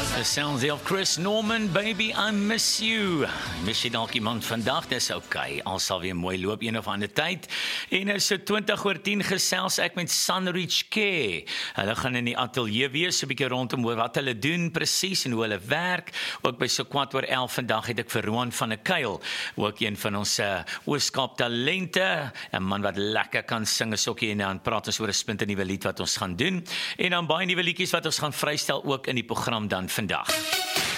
The sounds of Chris Norman, Baby, I Miss You. Mis jy dalk iemand vandag, dis okay. Al sal weer mooi loop een of ander tyd. En so 20 oor 10 gesels ek met Sunrich Care. Hulle gaan in die ateljee wees, so 'n bietjie rondom wat hulle doen presies en hoe hulle werk. Ook by so 11:15 vandag het ek vir Roan van der Kuil, ook een van ons Ooskaap talente, 'n man wat lekker kan sing, sokkie, en dan praat ons oor 'n splinternuwe lied wat ons gaan doen. En dan baie nuwe liedjies wat ons gaan vrystel ook in die program dan vandag.